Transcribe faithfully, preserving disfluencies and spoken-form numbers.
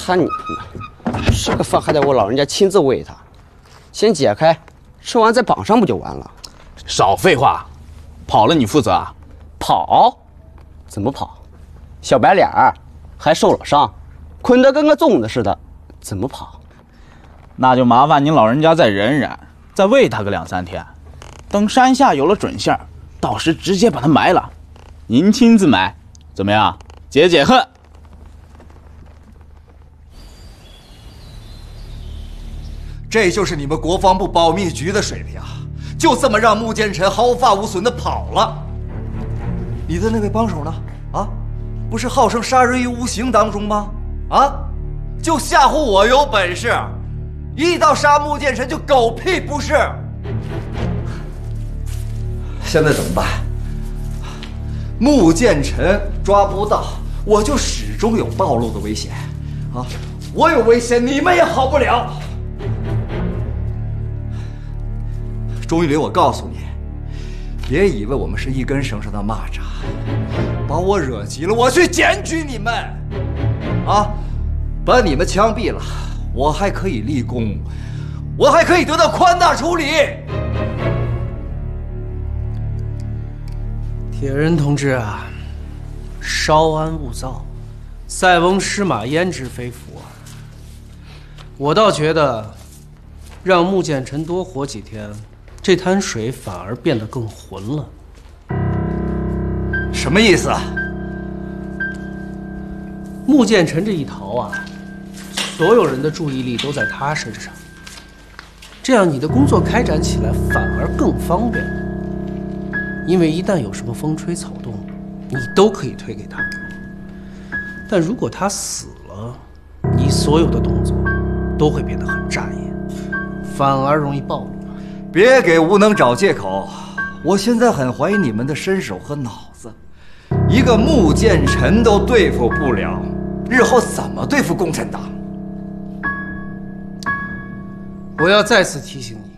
他你这个饭还得我老人家亲自喂他，先解开，吃完再绑上不就完了？ 少废话，跑了你负责啊？ 跑？怎么跑？小白脸儿，还受了伤，捆得跟个粽子似的，怎么跑？ 那就麻烦您老人家再忍忍，再喂他个两三天，等山下有了准信儿，到时直接把他埋了，您亲自埋，怎么样？解解恨。 这就是你们国防部保密局的水平，就这么让穆剑臣毫发无损地跑了。你的那位帮手呢？啊，不是号称杀人于无形当中吗？啊，就吓唬我有本事，一到杀穆剑臣就狗屁不是。现在怎么办？穆剑臣抓不到，我就始终有暴露的危险啊！我有危险，你们也好不了。钟玉林，我告诉你，别以为我们是一根绳上的蚂蚱，把我惹急了，我去检举你们，啊，把你们枪毙了，我还可以立功，我还可以得到宽大处理。 铁人同志啊，稍安勿躁，塞翁失马焉知非福啊！我倒觉得，让穆剑臣多活几天，这滩水反而变得更浑了。 什么意思啊？ 穆剑臣这一逃啊，所有人的注意力都在他身上，这样你的工作开展起来反而更方便。因为一旦有什么风吹草动，你都可以推给他。但如果他死了，你所有的动作都会变得很扎眼，反而容易暴露。 别给无能找借口，我现在很怀疑你们的身手和脑子，一个穆剑臣都对付不了，日后怎么对付共产党？ 我要再次提醒你，